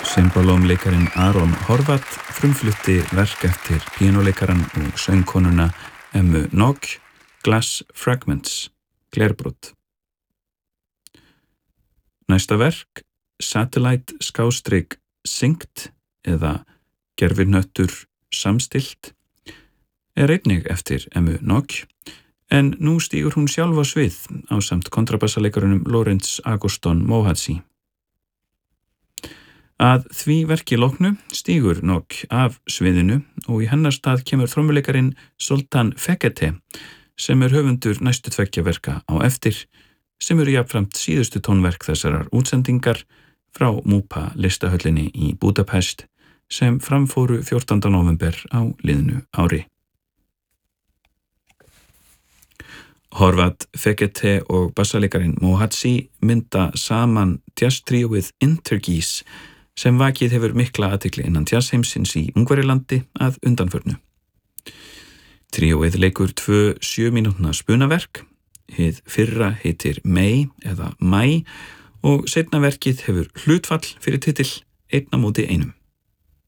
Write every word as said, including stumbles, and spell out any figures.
Cimbalómleikarin Aron Horvath frumflutti verk eftir píanóleikaran og söngkonuna Emmu Nog, Glass Fragments, glerbrot. Næsta verk, Satellite skástrik Synced eða gervihnöttur samstillt, er einnig eftir Emmu Nog, en nú stígur hún sjálf á svið ásamt kontrabassaleikaranum Lawrence Agoston Mohatsi. Að því verki loknu stígur Nog af sviðinu og í hennar stað kemur trommuleikarin Zoltán Fekete sem er höfundur næstu tveggja verka á eftir, sem eru jafnframt síðustu tónverk þessarar útsendingar frá Múpa listahöllinni í Budapest sem framfóru fjórtánda nóvember á liðnu ári. Horvath, Fekete og bassaleikarin Mohatsi mynda saman jazztríóið Intergeese sem vakið hefur mikla athygli innan jazzheimsins í Ungverjalandi að undanförnu. Tríóið leikur tvö sjö mínútna spunaverk, hið fyrra heitir May eða Mai og seinna verkið hefur hlutfall fyrir titill einn á móti einum.